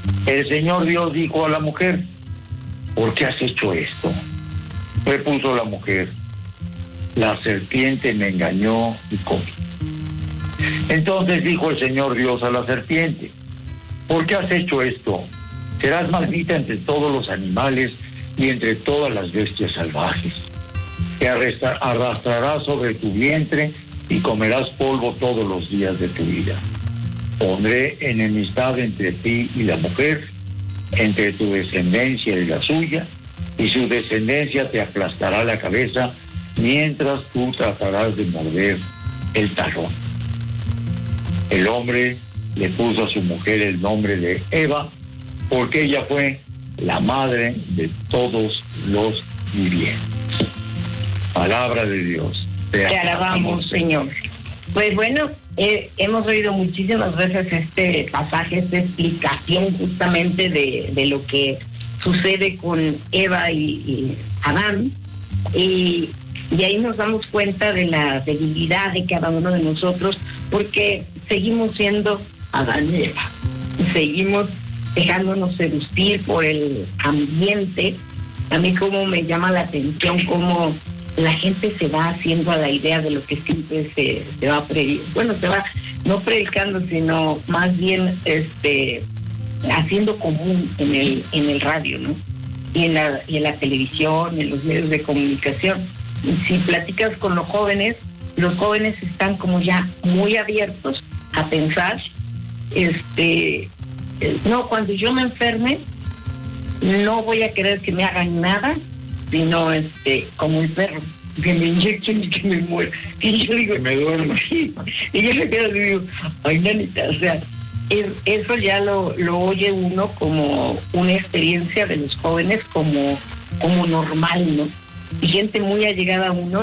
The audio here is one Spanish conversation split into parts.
El Señor Dios dijo a la mujer: ¿por qué has hecho esto? Repuso la mujer: la serpiente me engañó y comí. Entonces dijo el Señor Dios a la serpiente: ¿por qué has hecho esto? Serás maldita entre todos los animales y entre todas las bestias salvajes. Te arrastrarás sobre tu vientre y comerás polvo todos los días de tu vida. Pondré enemistad entre ti y la mujer, entre tu descendencia y la suya, y su descendencia te aplastará la cabeza, mientras tú tratarás de morder el talón. El hombre le puso a su mujer el nombre de Eva, porque ella fue la madre de todos los vivientes. Palabra de Dios. Te alabamos, Señor. Pues bueno, hemos oído muchísimas veces este pasaje, esta explicación justamente de lo que sucede con Eva y Adán, y ahí nos damos cuenta de la debilidad de cada uno de nosotros, porque seguimos siendo Adán y Eva, seguimos dejándonos seducir por el ambiente. A mí como me llama la atención cómo la gente se va haciendo a la idea de lo que siempre se va predicando, se va no predicando, sino más bien haciendo común en el radio, ¿no? Y en la televisión, en los medios de comunicación. Y si platicas con los jóvenes están como ya muy abiertos a pensar, no, cuando yo me enferme, no voy a querer que me hagan nada, sino como el perro, que me inyecten y que me muera. Y yo digo, que me duerma. Y yo me quedo y digo, ay, nanita, o sea, eso ya lo oye uno como una experiencia de los jóvenes como normal, ¿no? Y gente muy allegada a uno,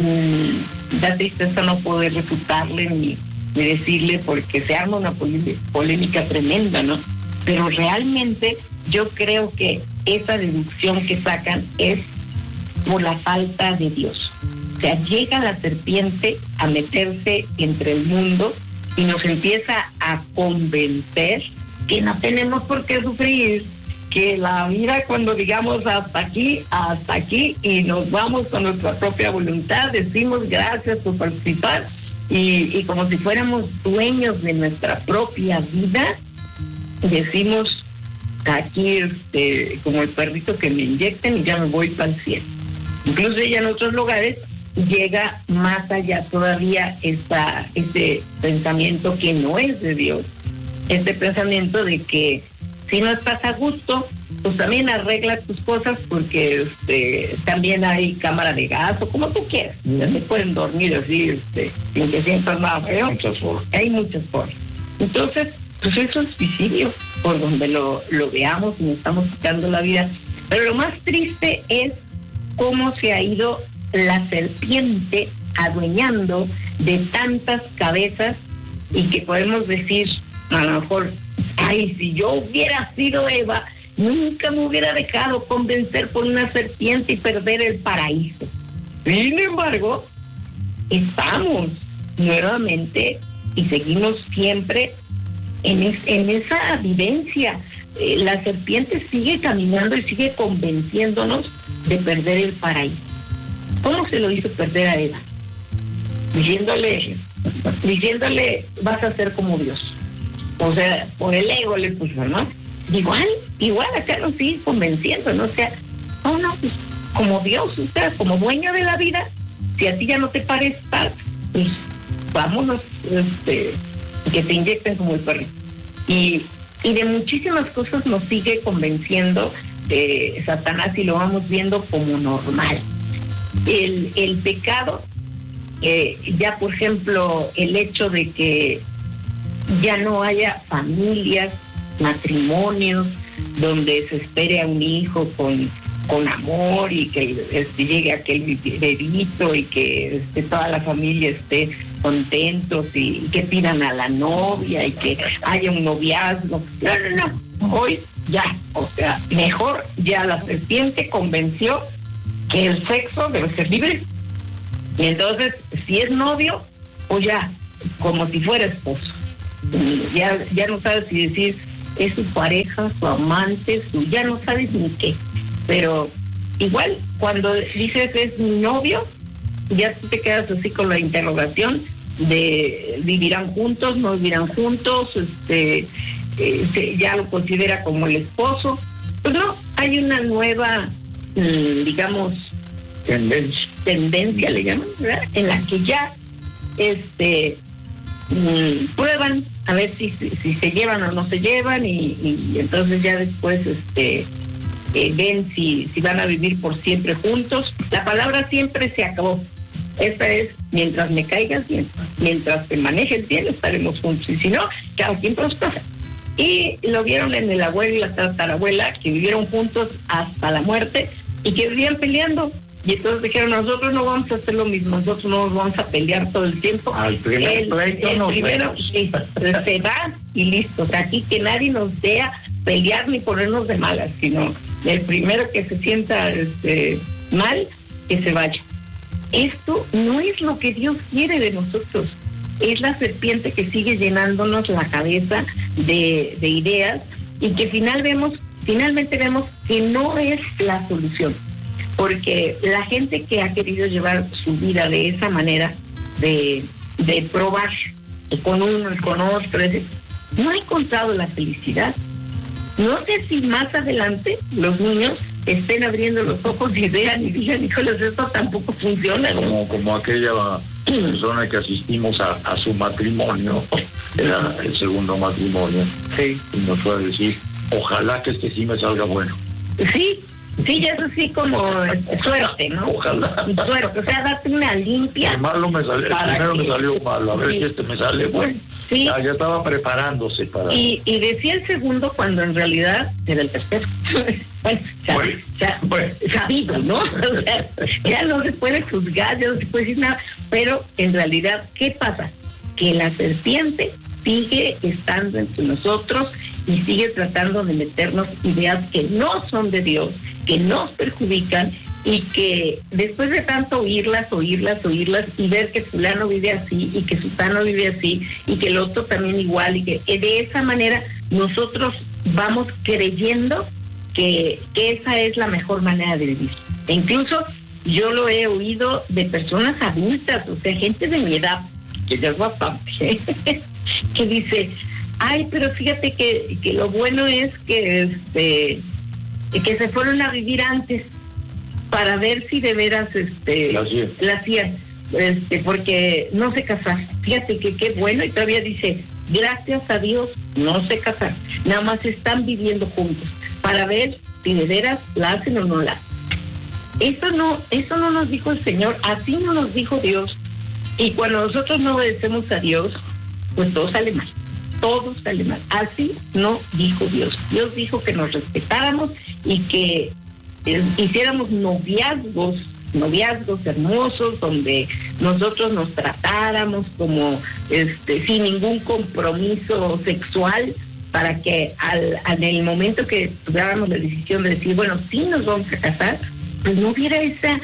da tristeza no poder refutarle ni decirle, porque se arma una polémica tremenda, ¿no? Pero realmente yo creo que esa deducción que sacan es por la falta de Dios. O sea, llega la serpiente a meterse entre el mundo y nos empieza a convencer que no tenemos por qué sufrir, que la vida, cuando digamos hasta aquí, y nos vamos con nuestra propia voluntad, decimos gracias por participar, y como si fuéramos dueños de nuestra propia vida, decimos aquí, como el perrito, que me inyecten y ya me voy para el cielo. Incluso ella en otros lugares llega más allá todavía este pensamiento que no es de Dios, este pensamiento de que si no estás a gusto, pues también arregla tus cosas, porque también hay cámara de gas o como tú quieras. Ya se pueden dormir así, sin que sientas nada feo. Hay muchas formas. Entonces, pues eso es suicidio, por donde lo veamos, y nos estamos quitando la vida. Pero lo más triste es cómo se ha ido la serpiente adueñando de tantas cabezas, y que podemos decir, a lo mejor, ay, si yo hubiera sido Eva, nunca me hubiera dejado convencer por una serpiente y perder el paraíso. Sin embargo, estamos nuevamente y seguimos siempre en esa vivencia. La serpiente sigue caminando y sigue convenciéndonos de perder el paraíso. ¿Cómo se lo hizo perder a Eva? Diciéndole, vas a ser como Dios. O sea, por el ego le puso, ¿no? Igual acá nos sigue convenciendo, ¿no? O sea, no, pues como Dios, o sea, como dueño de la vida, si a ti ya no te parece tal, pues vámonos, que te inyecten como el perrito. Y de muchísimas cosas nos sigue convenciendo Satanás, y lo vamos viendo como normal. El pecado, ya por ejemplo, el hecho de que ya no haya familias, matrimonios, donde se espere a un hijo con amor, y que llegue aquel bebito, y que toda la familia esté contentos, y que pidan a la novia, y que haya un noviazgo. No. Hoy ya, o sea, mejor ya la serpiente convenció que el sexo debe ser libre. Y entonces, si es novio, o ya, como si fuera esposo. Ya no sabes si decir es su pareja, su amante, ya no sabes ni qué. Pero igual, cuando dices es mi novio, ya tú te quedas así con la interrogación de vivirán juntos, no vivirán juntos, ya lo considera como el esposo. Pues no, hay una nueva, digamos, tendencia le llaman, ¿verdad? En la que ya prueban a ver si se llevan o no se llevan, y entonces ya después ven si van a vivir por siempre juntos. La palabra siempre se acabó. Esta es, mientras me caigas bien, mientras te manejes bien, estaremos juntos, y si no, cada quien por su casa. Y lo vieron en el abuelo y la tatarabuela, que vivieron juntos hasta la muerte y que vivían peleando. Y entonces dijeron, nosotros no vamos a hacer lo mismo, nosotros no nos vamos a pelear todo el tiempo. El primero sí, se va y listo. O sea, aquí que nadie nos vea pelear ni ponernos de malas, sino el primero que se sienta mal, que se vaya. Esto no es lo que Dios quiere de nosotros. Es la serpiente que sigue llenándonos la cabeza de ideas, y que finalmente vemos que no es la solución. Porque la gente que ha querido llevar su vida de esa manera, de probar con uno y con otro, no ha encontrado la felicidad. No sé si más adelante los niños estén abriendo los ojos y vean y digan, híjoles, esto tampoco funciona, ¿no? Como aquella persona que asistimos a su matrimonio, era el segundo matrimonio, sí, y nos fue a decir, ojalá que sí me salga bueno. Sí, ya es así como suerte, ¿no? Ojalá. Suerte, o sea, date una limpia. El malo me salió malo, a ver si me sale bueno. Sí. Ya estaba preparándose para... Y decía el segundo cuando en realidad era el tercero. Sabido, ¿no? O sea, ya no se puede juzgar, ya no se puede decir nada, pero en realidad, ¿qué pasa? Que la serpiente sigue estando entre nosotros y sigue tratando de meternos ideas que no son de Dios, que nos perjudican, y que después de tanto oírlas y ver que fulano vive así y que sutano vive así y que el otro también igual, y que de esa manera nosotros vamos creyendo que esa es la mejor manera de vivir. E incluso yo lo he oído de personas adultas, o sea, gente de mi edad, que ya es bastante, que dice, ay, pero fíjate que lo bueno es que se fueron a vivir antes para ver si de veras la hacían, porque no se casaron. Fíjate que qué bueno, y todavía dice, gracias a Dios no se casaron, nada más están viviendo juntos para ver si de veras la hacen o no la hacen. Eso no nos dijo el Señor, así no nos dijo Dios. Y cuando nosotros no obedecemos a Dios, pues todo sale mal. Todo sale mal. Así no dijo Dios. Dios dijo que nos respetáramos y que hiciéramos noviazgos hermosos, donde nosotros nos tratáramos como sin ningún compromiso sexual, para que en el momento que tuviéramos la decisión de decir, bueno, sí nos vamos a casar, pues no hubiera esa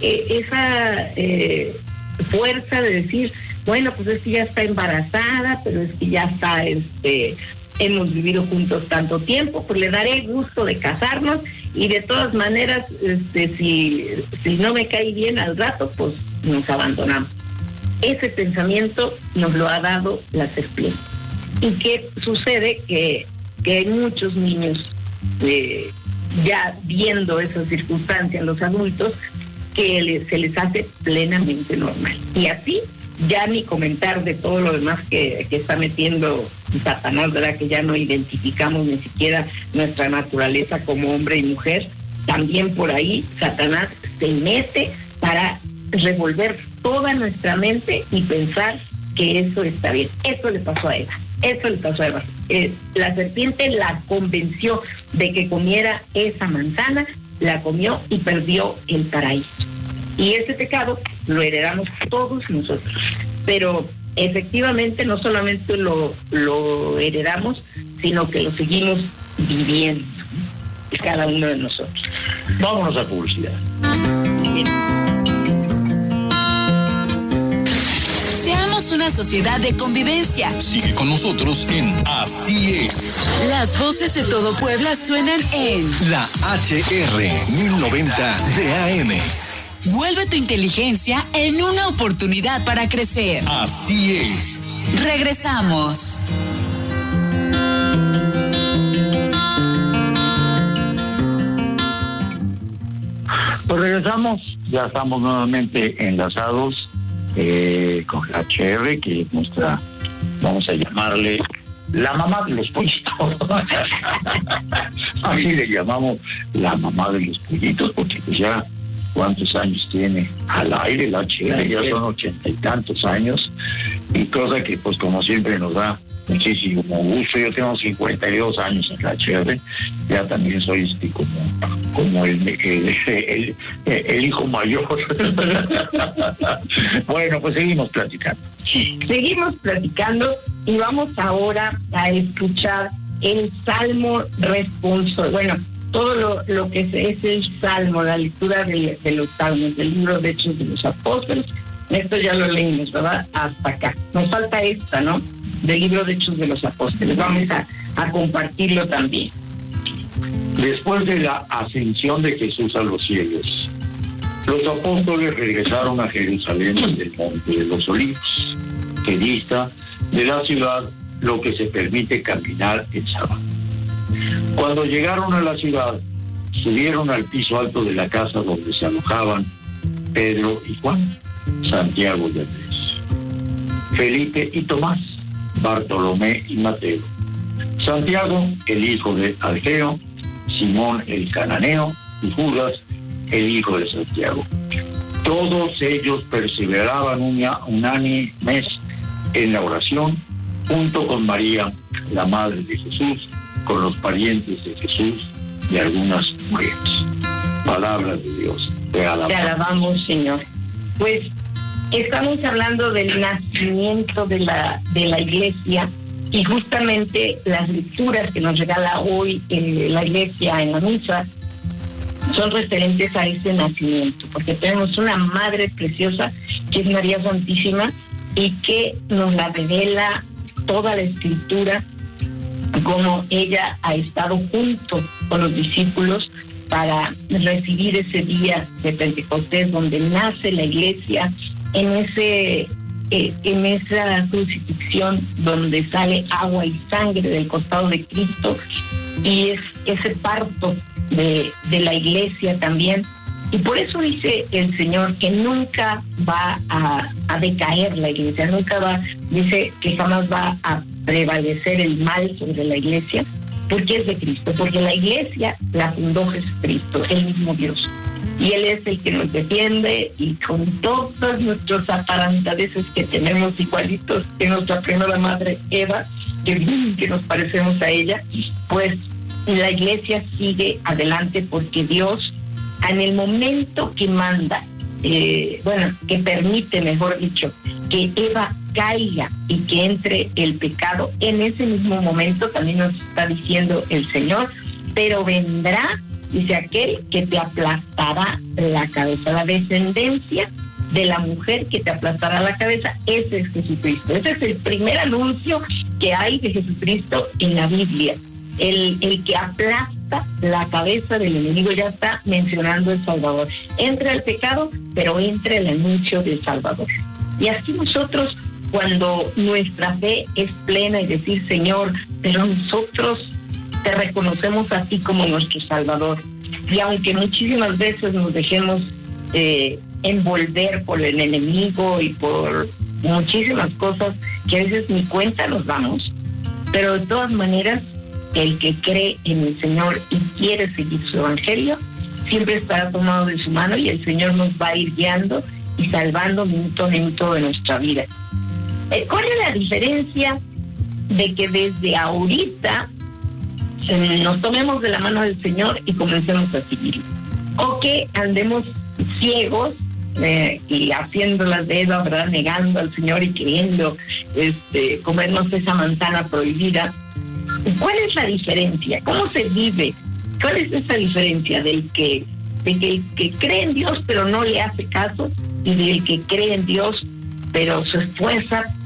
fuerza de decir, bueno, pues es que ya está embarazada, pero es que ya está, hemos vivido juntos tanto tiempo, pues le daré gusto de casarnos, y de todas maneras, si no me cae bien al rato, pues nos abandonamos. Ese pensamiento nos lo ha dado la serpiente. ¿Y qué sucede? Que hay muchos niños, ya viendo esa circunstancia en los adultos, que se les hace plenamente normal. Y así, ya ni comentar de todo lo demás que está metiendo Satanás, ¿verdad? Que ya no identificamos ni siquiera nuestra naturaleza como hombre y mujer. También por ahí Satanás se mete para revolver toda nuestra mente y pensar que eso está bien. Eso le pasó a Eva. La serpiente la convenció de que comiera esa manzana, la comió y perdió el paraíso. Y ese pecado lo heredamos todos nosotros. Pero efectivamente no solamente lo heredamos, sino que lo seguimos viviendo, cada uno de nosotros. Vámonos a publicidad. Seamos una sociedad de convivencia. Sigue con nosotros en Así es. Las voces de todo Puebla suenan en La HR 1090 de AM. Vuelve tu inteligencia en una oportunidad para crecer. Así es. Regresamos. Pues regresamos, ya estamos nuevamente enlazados con la HR, que es nuestra, vamos a llamarle, la mamá de los pollitos. Así le llamamos la mamá de los pollitos, porque pues ya, ¿cuántos años tiene al aire la HR? Ya son 80 y tantos años, y cosa que pues como siempre nos da muchísimo gusto. Yo tengo 52 años en la HR, ya también soy como el hijo mayor. Bueno, pues seguimos platicando. Seguimos platicando y vamos ahora a escuchar el Salmo responsorial. Bueno, todo lo que es el Salmo, la lectura de los Salmos, del libro de Hechos de los Apóstoles. Esto ya lo leímos, ¿verdad? Hasta acá. Nos falta esta, ¿no? Del libro de Hechos de los Apóstoles. Vamos a compartirlo también. Después de la ascensión de Jesús a los cielos, los apóstoles regresaron a Jerusalén del Monte de los Olivos, que dista de la ciudad lo que se permite caminar en sábado. Cuando llegaron a la ciudad, subieron al piso alto de la casa donde se alojaban Pedro y Juan, Santiago y Andrés, Felipe y Tomás, Bartolomé y Mateo, Santiago, el hijo de Alfeo, Simón el cananeo y Judas, el hijo de Santiago. Todos ellos perseveraban unánimes en la oración, junto con María, la madre de Jesús, con los parientes de Jesús y algunas mujeres. Palabra de Dios. Te alabamos, Señor. Pues estamos hablando del nacimiento de la iglesia, y justamente las lecturas que nos regala hoy la iglesia en la misa son referentes a ese nacimiento, porque tenemos una madre preciosa que es María Santísima y que nos la revela toda la escritura, como ella ha estado junto con los discípulos para recibir ese día de Pentecostés donde nace la iglesia, en esa crucifixión donde sale agua y sangre del costado de Cristo, y es ese parto de la iglesia también. Y por eso dice el Señor que nunca va a decaer la iglesia, dice que jamás va a prevalecer el mal sobre la iglesia, porque es de Cristo, porque la iglesia la fundó Jesucristo, el mismo Dios. Y Él es el que nos defiende, y con todos nuestros atarantadeces que tenemos igualitos que nuestra primera madre Eva, que nos parecemos a ella, pues la iglesia sigue adelante porque Dios, en el momento que manda, que permite, mejor dicho, que Eva caiga y que entre el pecado, en ese mismo momento también nos está diciendo el Señor, pero vendrá, dice, aquel que te aplastará la cabeza. La descendencia de la mujer que te aplastará la cabeza, ese es Jesucristo. Ese es el primer anuncio que hay de Jesucristo en la Biblia. El que aplasta la cabeza del enemigo, ya está mencionando el Salvador. Entra el pecado, pero entra el anuncio del Salvador. Y así nosotros, cuando nuestra fe es plena y decir, Señor, pero nosotros te reconocemos a ti como nuestro Salvador. Y aunque muchísimas veces nos dejemos envolver por el enemigo y por muchísimas cosas que a veces ni cuenta nos damos, pero de todas maneras, el que cree en el Señor y quiere seguir su evangelio, siempre estará tomado de su mano, y el Señor nos va a ir guiando y salvando minuto a minuto de nuestra vida. ¿Cuál es la diferencia de que desde ahorita nos tomemos de la mano del Señor y comencemos a seguirlo? O que andemos ciegos y haciendo las dedos, ¿verdad?, negando al Señor y queriendo comernos esa manzana prohibida. ¿Cuál es la diferencia? ¿Cómo se vive? ¿Cuál es esa diferencia de que el que cree en Dios pero no le hace caso, y del que cree en Dios pero se esfuerza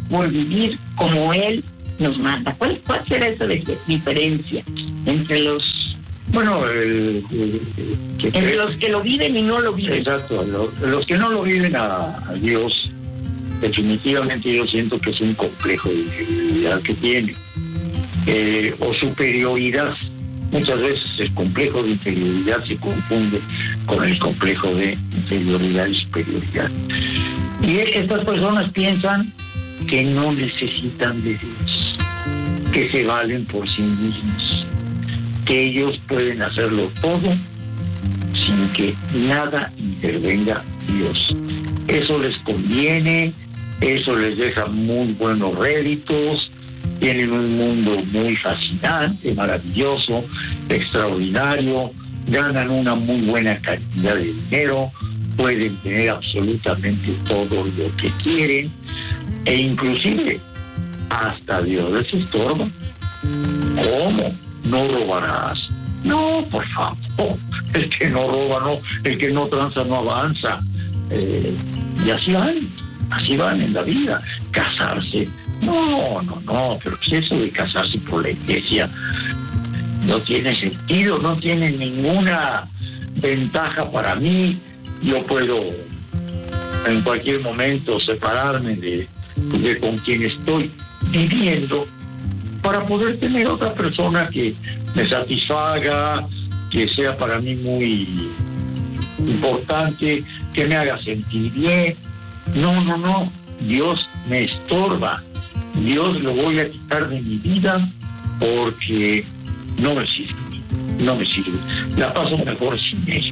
por vivir como Él nos manda. ¿Cuál será esa diferencia entre los... Bueno, entre los que lo viven y no lo viven? Exacto, los que no lo viven a Dios, definitivamente yo siento que es un complejo de inferioridad que tiene, o superioridad. Muchas veces el complejo de inferioridad se confunde con el complejo de inferioridad y superioridad. Y estas personas piensan que no necesitan de Dios, que se valen por sí mismos, que ellos pueden hacerlo todo sin que nada intervenga Dios. Eso les conviene, eso les deja muy buenos réditos, tienen un mundo muy fascinante, maravilloso, extraordinario, ganan una muy buena cantidad de dinero, pueden tener absolutamente todo lo que quieren, e inclusive hasta Dios les estorba. ¿Cómo? ¿No robarás? No, por favor, el que no roba no, el que no tranza no avanza. Y así van en la vida. Casarse, no, pero ¿qué es eso de casarse por la iglesia? No tiene sentido, no tiene ninguna ventaja para mí. Yo puedo en cualquier momento separarme de con quien estoy viviendo para poder tener otra persona que me satisfaga, que sea para mí muy importante, que me haga sentir bien. No, Dios me estorba, Dios lo voy a quitar de mi vida porque no me sirve, la paso mejor sin él.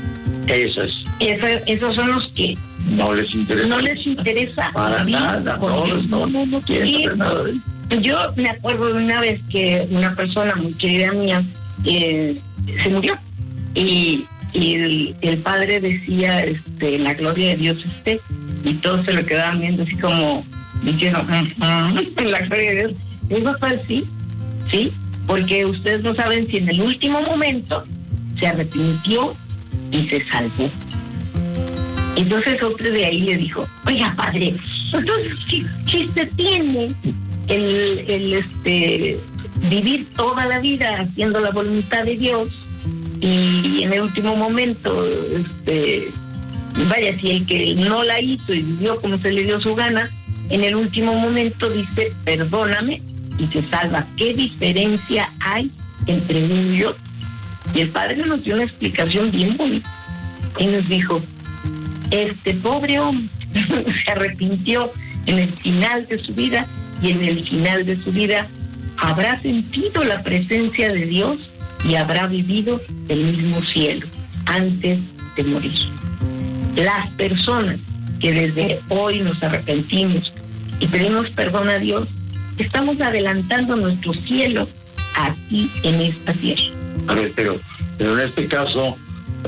Esos son los que no les interesa para nada, no quieren saber nada de él. Yo me acuerdo de una vez que una persona muy querida mía se murió y el padre decía, la gloria de Dios esté, y todos se lo quedaban viendo así como diciendo, la gloria de Dios. Y papá, sí, porque ustedes no saben si en el último momento se arrepintió y se salvó. Entonces otro de ahí le dijo, oiga padre, entonces ¿qué chiste tiene el vivir toda la vida haciendo la voluntad de Dios y en el último momento vaya, si el que no la hizo y vivió como se le dio su gana, en el último momento dice perdóname y se salva? ¿Qué diferencia hay entre uno y otro? Y el padre nos dio una explicación bien bonita y nos dijo, pobre hombre se arrepintió en el final de su vida, y en el final de su vida habrá sentido la presencia de Dios y habrá vivido el mismo cielo antes de morir. Las personas que desde hoy nos arrepentimos y pedimos perdón a Dios, estamos adelantando nuestro cielo aquí en esta tierra. A ver, pero en este caso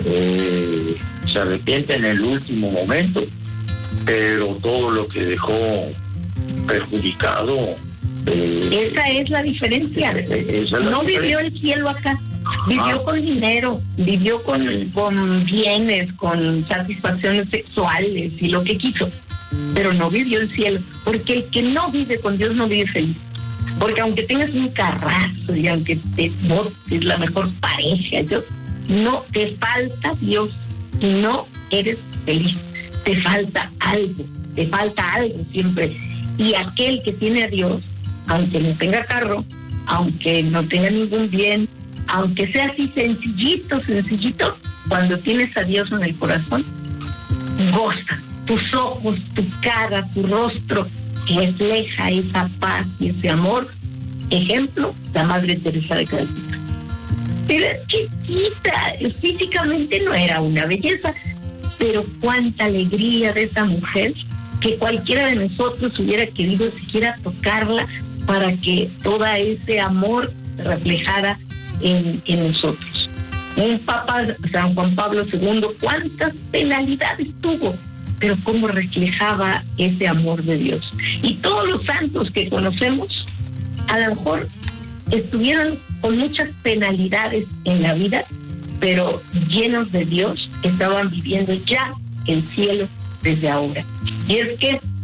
se arrepiente en el último momento, pero todo lo que dejó perjudicado... esa es la diferencia. No vivió el cielo acá, vivió con dinero, vivió con bienes, con satisfacciones sexuales y lo que quiso, pero no vivió el cielo, porque el que no vive con Dios no vive feliz. Porque aunque tengas un carrazo y aunque te votes la mejor pareja, no te falta Dios y no eres feliz. Te falta algo siempre. Y aquel que tiene a Dios, aunque no tenga carro, aunque no tenga ningún bien, aunque sea así sencillito, cuando tienes a Dios en el corazón, goza. Tus ojos, tu cara, tu rostro refleja esa paz y ese amor. Ejemplo, la Madre Teresa de Calcuta. Era chiquita, físicamente no era una belleza, pero cuánta alegría de esa mujer, que cualquiera de nosotros hubiera querido siquiera tocarla para que todo ese amor se reflejara en nosotros. Un Papa, San Juan Pablo II, cuántas penalidades tuvo, pero cómo reflejaba ese amor de Dios. Y todos los santos que conocemos, a lo mejor estuvieron con muchas penalidades en la vida, pero llenos de Dios, estaban viviendo ya el cielo desde ahora. Y es que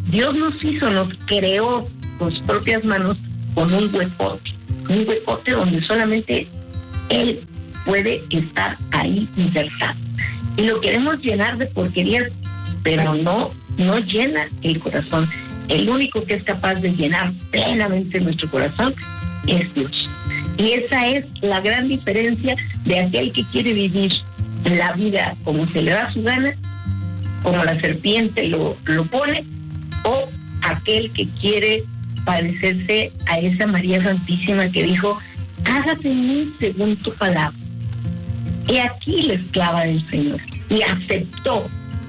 Dios nos hizo, nos creó con sus propias manos con un huecote donde solamente Él puede estar ahí insertado. Y lo queremos llenar de porquerías, pero no llena el corazón. El único que es capaz de llenar plenamente nuestro corazón es Dios. Y esa es la gran diferencia de aquel que quiere vivir la vida como se le da su gana, como la serpiente lo pone, o aquel que quiere parecerse a esa María Santísima que dijo: hágase en mí según tu palabra. Y aquí la esclava del Señor. Y aceptó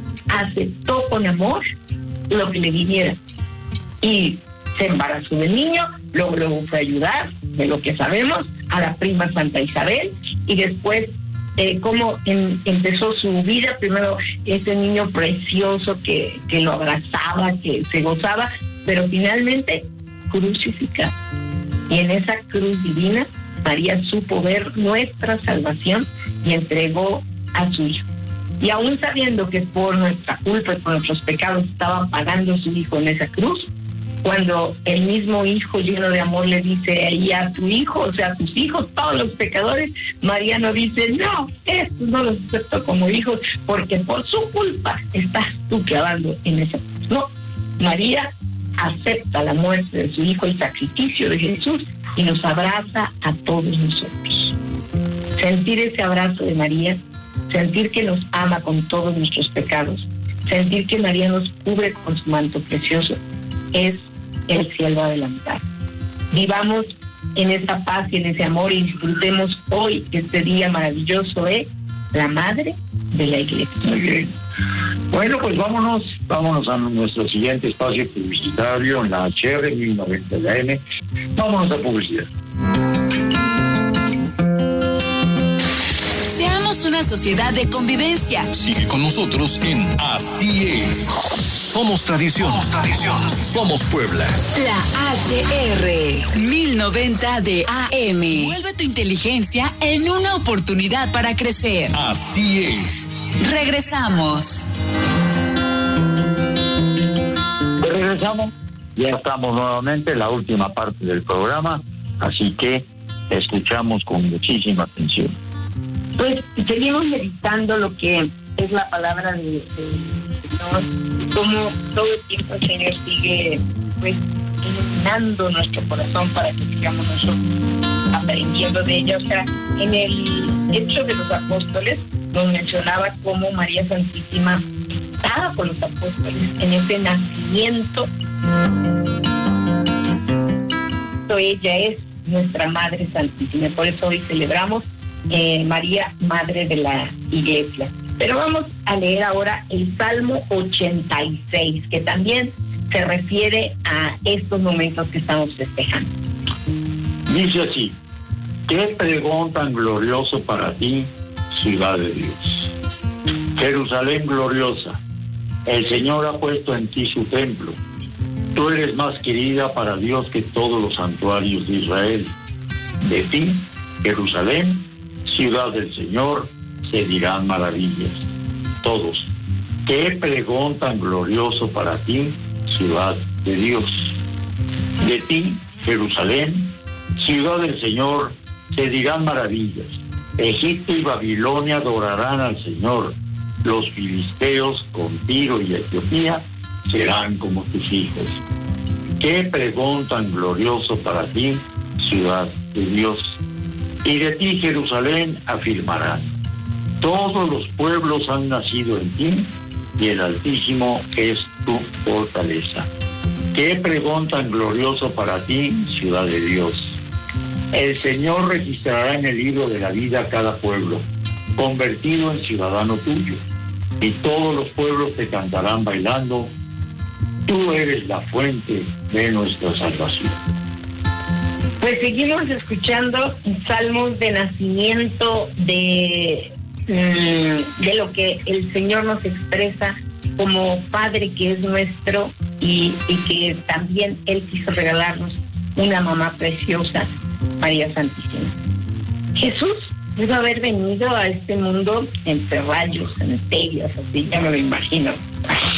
con amor lo que le viniera. Y se embarazó del niño, luego fue a ayudar, de lo que sabemos, a la prima Santa Isabel, y después cómo empezó su vida. Primero ese niño precioso que lo abrazaba, que se gozaba, pero finalmente crucificado. Y en esa cruz divina María supo ver nuestra salvación y entregó a su hijo. Y aún sabiendo que por nuestra culpa y por nuestros pecados estaba pagando su hijo en esa cruz, cuando el mismo hijo lleno de amor le dice ahí a tu hijo, o sea, a tus hijos, todos los pecadores, María no dice: no, estos no los acepto como hijos porque por su culpa estás tú clavando en esa cruz. No, María acepta la muerte de su hijo, el sacrificio de Jesús, y nos abraza a todos nosotros. Sentir ese abrazo de María, sentir que nos ama con todos nuestros pecados, sentir que María nos cubre con su manto precioso, es el cielo adelantado. Vivamos en esa paz y en ese amor y disfrutemos hoy este día maravilloso de la Madre de la Iglesia. Muy bien. Bueno, pues vámonos a nuestro siguiente espacio publicitario en la HR 1090 de AM. Vámonos a publicidad. Seamos una sociedad de convivencia. Sigue con nosotros en Así es. Somos tradición. Somos Puebla. La HR 1090 de AM. Vuelve tu inteligencia en una oportunidad para crecer. Así es. Regresamos. Regresamos. Ya estamos nuevamente en la última parte del programa, así que escuchamos con muchísima atención. Pues seguimos meditando lo que es la palabra del Señor, como todo el tiempo el Señor sigue pues iluminando nuestro corazón para que sigamos nosotros aprendiendo de ella. O sea, en el Hecho de los Apóstoles nos mencionaba cómo María Santísima estaba con los apóstoles en ese nacimiento. Ella es nuestra Madre Santísima, por eso hoy celebramos María, Madre de la Iglesia. Pero vamos a leer ahora el Salmo 86, que también se refiere a estos momentos que estamos festejando. Dice así: qué pregón tan glorioso para ti, ciudad de Dios. Jerusalén gloriosa, el Señor ha puesto en ti su templo. Tú eres más querida para Dios que todos los santuarios de Israel. De ti, Jerusalén, ciudad del Señor, se dirán maravillas. Todos, qué pregón tan glorioso para ti, ciudad de Dios. De ti, Jerusalén, ciudad del Señor, se dirán maravillas. Egipto y Babilonia adorarán al Señor. Los filisteos con Tiro y Etiopía serán como tus hijos. Qué pregón tan glorioso para ti, ciudad de Dios. Y de ti, Jerusalén, afirmarán: todos los pueblos han nacido en ti, y el Altísimo es tu fortaleza. Qué pregón tan glorioso para ti, ciudad de Dios. El Señor registrará en el libro de la vida a cada pueblo, convertido en ciudadano tuyo, y todos los pueblos te cantarán bailando: tú eres la fuente de nuestra salvación. Pues seguimos escuchando salmos de nacimiento de lo que el Señor nos expresa como Padre que es nuestro y que también Él quiso regalarnos una mamá preciosa, María Santísima. Jesús pudo haber venido a este mundo entre rayos, centellas, así ya me lo imagino.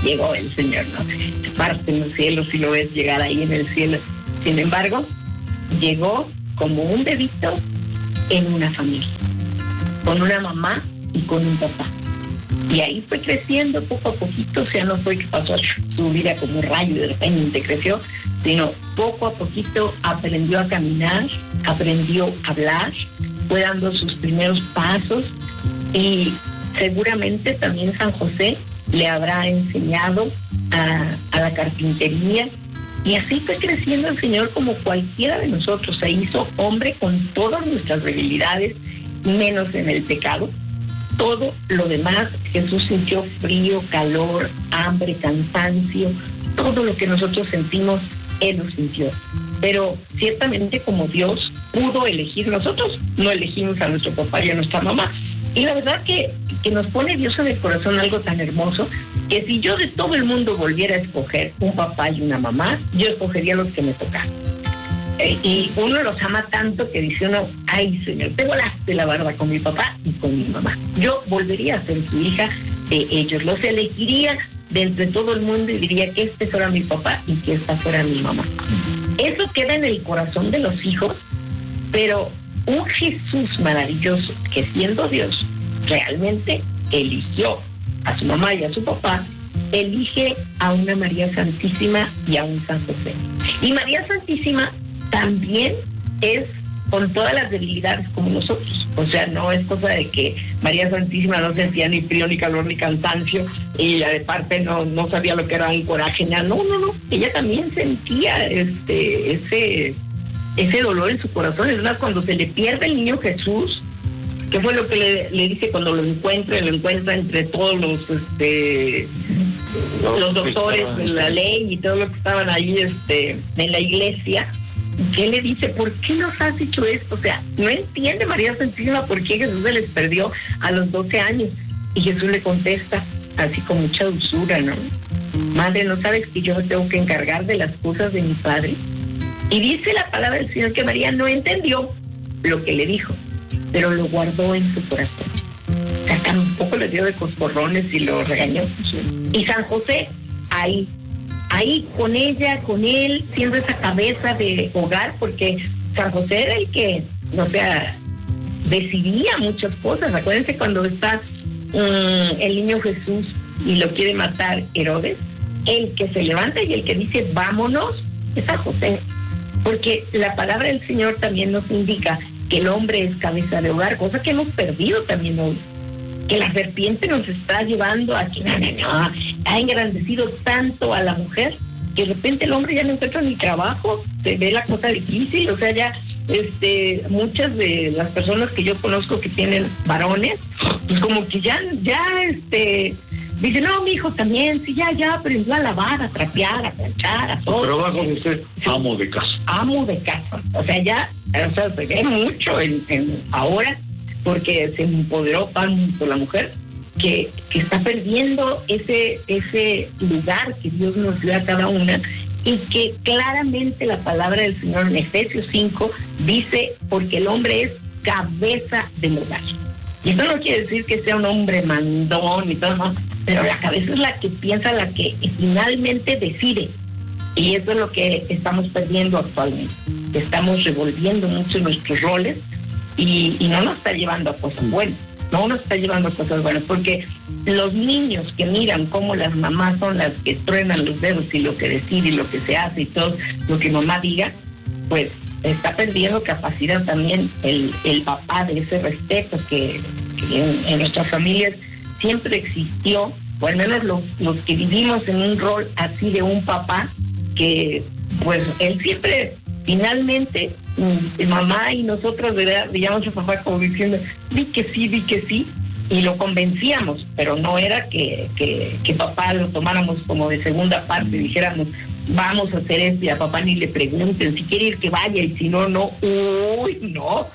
llegó el Señor, ¿no? Se parte en los cielos y lo ves llegar ahí en el cielo. Sin embargo, llegó como un bebito en una familia, con una mamá y con un papá. Y ahí fue creciendo poco a poquito, o sea, no fue que pasó su vida como un rayo y de repente creció, sino poco a poquito aprendió a caminar, aprendió a hablar, fue dando sus primeros pasos y seguramente también San José le habrá enseñado a la carpintería y así fue creciendo el Señor como cualquiera de nosotros. Se hizo hombre con todas nuestras debilidades, menos en el pecado. Todo lo demás, Jesús sintió frío, calor, hambre, cansancio, todo lo que nosotros sentimos, Él lo sintió. Pero ciertamente como Dios pudo elegir, nosotros no elegimos a nuestro papá y a nuestra mamá. Y la verdad que nos pone Dios en el corazón algo tan hermoso, que si yo de todo el mundo volviera a escoger un papá y una mamá, yo escogería los que me tocaran. Y uno los ama tanto que dice uno, ay Señor, te volaste la barba con mi papá y con mi mamá. Yo volvería a ser su hija de ellos, los elegiría de entre todo el mundo y diría que este fuera mi papá y que esta fuera mi mamá. Eso queda en el corazón de los hijos, pero un Jesús maravilloso que siendo Dios realmente eligió a su mamá y a su papá, elige a una María Santísima y a un San José. Y María Santísima también es con todas las debilidades como nosotros. O sea, no es cosa de que María Santísima no sentía ni frío, ni calor, ni cansancio, y de parte no sabía lo que era el coraje. No. Ella también sentía ese dolor en su corazón. Es más, cuando se le pierde el niño Jesús, ¿qué fue lo que le dice cuando lo encuentra entre todos los doctores de la ley y todo lo que estaban ahí en la iglesia? ¿Qué le dice? ¿Por qué nos has hecho esto? O sea, no entiende María Santísima por qué Jesús se les perdió a los 12 años. Y Jesús le contesta, así con mucha dulzura, ¿no? Madre, ¿no sabes que yo me tengo que encargar de las cosas de mi padre? Y dice la palabra del Señor que María no entendió lo que le dijo, pero lo guardó en su corazón. O sea, tampoco le dio de coscorrones y lo regañó. Y San José, ahí con ella, con él, siendo esa cabeza de hogar, porque San José era el que, o sea, decidía muchas cosas. Acuérdense cuando está el niño Jesús y lo quiere matar Herodes, el que se levanta y el que dice vámonos es San José, porque la palabra del Señor también nos indica que el hombre es cabeza de hogar, cosa que hemos perdido también hoy. Que la serpiente nos está llevando a que ha engrandecido tanto a la mujer que de repente el hombre ya no encuentra ni trabajo, se ve la cosa difícil. O sea, ya muchas de las personas que yo conozco que tienen varones, pues como que ya dicen, no, mi hijo también, sí, ya aprendió a lavar, a trapear, a planchar, a todo. Pero bajo de ser amo de casa. Amo de casa. O sea, se ve mucho en ahora, porque se empoderó tanto la mujer que está perdiendo ese lugar que Dios nos dio a cada una, y que claramente la palabra del Señor en Efesios 5 dice, porque el hombre es cabeza del hogar. Y eso no quiere decir que sea un hombre mandón y todo, no, pero la cabeza es la que piensa, la que finalmente decide. Y eso es lo que estamos perdiendo actualmente. Estamos revolviendo mucho nuestros roles y no nos está llevando a cosas buenas. No nos está llevando a cosas buenas, porque los niños que miran cómo las mamás son las que truenan los dedos y lo que decide y lo que se hace y todo lo que mamá diga, pues está perdiendo capacidad también el papá de ese respeto que en nuestras familias siempre existió, o al menos los que vivimos en un rol así de un papá, que pues él siempre finalmente, mamá y nosotros veíamos a papá como diciendo, di que sí, y lo convencíamos, pero no era que papá lo tomáramos como de segunda parte y dijéramos, vamos a hacer esto, y a papá ni le pregunten, si quiere ir que vaya, y si no, uy, no,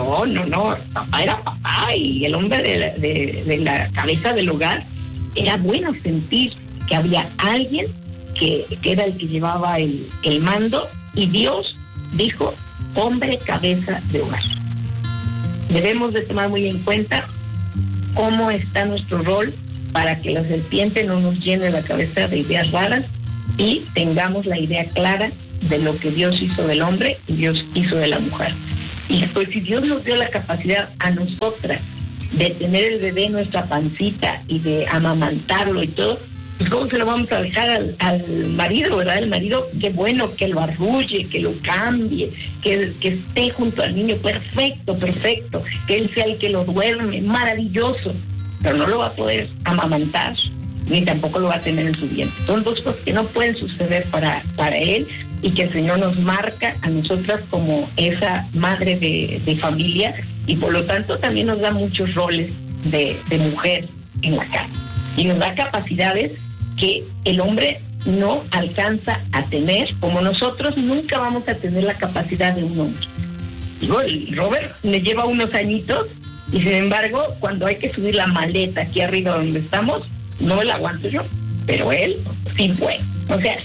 papá era papá, y el hombre de la cabeza del hogar era bueno sentir que había alguien que era el que llevaba el mando, y Dios dijo, hombre cabeza de hogar. Debemos de tomar muy en cuenta cómo está nuestro rol para que la serpiente no nos llene la cabeza de ideas raras y tengamos la idea clara de lo que Dios hizo del hombre y Dios hizo de la mujer. Y pues si Dios nos dio la capacidad a nosotras de tener el bebé en nuestra pancita y de amamantarlo y todo, pues ¿cómo se lo vamos a dejar al marido, verdad? El marido, qué bueno, que lo arrulle, que lo cambie, que esté junto al niño, perfecto, que él sea el que lo duerme, maravilloso, pero no lo va a poder amamantar, ni tampoco lo va a tener en su vientre. Son dos cosas que no pueden suceder para él, y que el Señor nos marca a nosotras como esa madre de familia, y por lo tanto también nos da muchos roles de mujer en la casa, y nos da capacidades que el hombre no alcanza a tener, como nosotros nunca vamos a tener la capacidad de un hombre. Digo, el Robert me lleva unos añitos, y sin embargo, cuando hay que subir la maleta aquí arriba donde estamos, no la aguanto yo, pero él sí puede. O sea,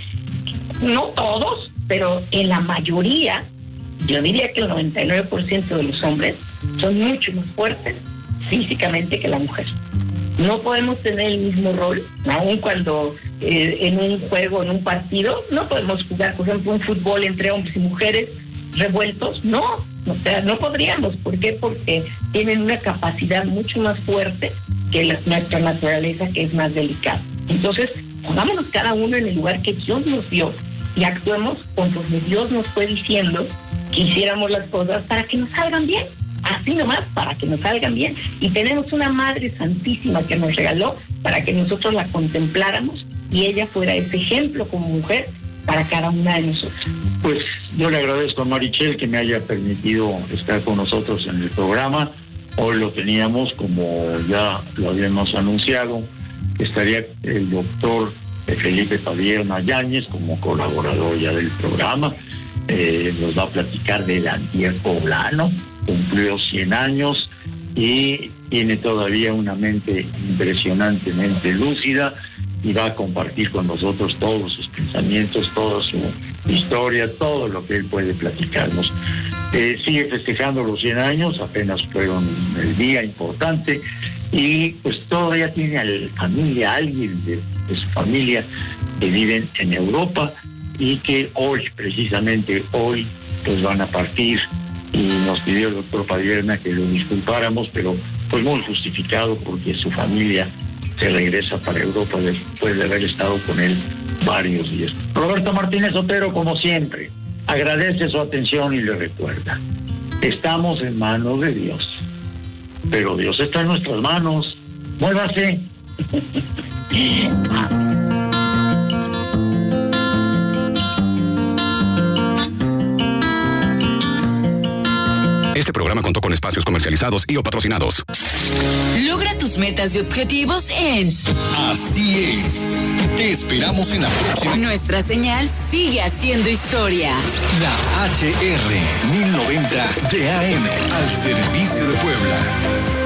no todos, pero en la mayoría, yo diría que el 99% de los hombres son mucho más fuertes físicamente que la mujer. No podemos tener el mismo rol, aun cuando en un juego, en un partido, no podemos jugar, por ejemplo, un fútbol entre hombres y mujeres revueltos, no, o sea, no podríamos. ¿Por qué? Porque tienen una capacidad mucho más fuerte que nuestra naturaleza, que es más delicada. Entonces, pongámonos cada uno en el lugar que Dios nos dio y actuemos conforme Dios nos fue diciendo que hiciéramos las cosas para que nos salgan bien. Así nomás, para que nos salgan bien. Y tenemos una Madre Santísima que nos regaló para que nosotros la contempláramos y ella fuera ese ejemplo como mujer para cada una de nosotros. Pues yo le agradezco a Marichel que me haya permitido estar con nosotros en el programa. Hoy lo teníamos, como ya lo habíamos anunciado, estaría el doctor Felipe Padierna Yáñez como colaborador ya del programa. Nos va a platicar del antier poblano, cumplió 100 años y tiene todavía una mente impresionantemente lúcida y va a compartir con nosotros todos sus pensamientos, toda su historia, todo lo que él puede platicarnos. Sigue festejando los 100 años, apenas fueron el día importante, y pues todavía tiene familia, alguien de su familia que viven en Europa y que hoy, precisamente hoy, pues van a partir, y nos pidió el doctor Padierna que lo disculpáramos, pero pues muy justificado porque su familia se regresa para Europa después de haber estado con él varios días. Roberto Martínez Otero, como siempre, agradece su atención y le recuerda: estamos en manos de Dios, pero Dios está en nuestras manos. Muévase. Este programa contó con espacios comercializados y o patrocinados. Logra tus metas y objetivos en Así es. Te esperamos en la próxima. Nuestra señal sigue haciendo historia. La HR 1090 de AM al servicio de Puebla.